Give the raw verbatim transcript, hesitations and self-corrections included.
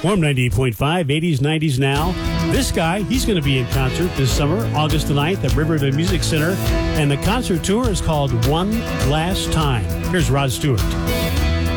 Warm ninety-eight point five, eighties, nineties now. This guy, he's going to be in concert this summer, August the ninth at Riverview Music Center. And the concert tour is called One Last Time. Here's Rod Stewart.